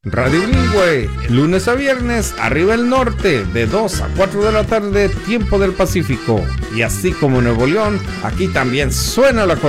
Radio Bilingüe, lunes a viernes, arriba el norte, de 2 a 4 de la tarde, tiempo del Pacífico. Y así como en Nuevo León, aquí también suena la corneta.